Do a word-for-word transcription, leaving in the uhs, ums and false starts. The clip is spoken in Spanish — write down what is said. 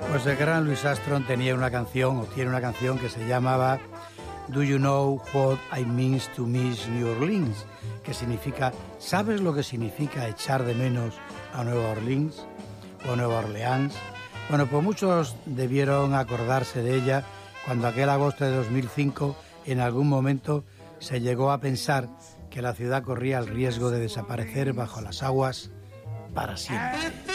Pues el gran Louis Armstrong tenía una canción, o tiene una canción que se llamaba Do You Know What I Means to Miss New Orleans? Que significa, ¿sabes lo que significa echar de menos a Nueva Orleans o Nueva Orleans? Bueno, pues muchos debieron acordarse de ella cuando aquel agosto de dos mil cinco en algún momento se llegó a pensar que la ciudad corría el riesgo de desaparecer bajo las aguas para siempre.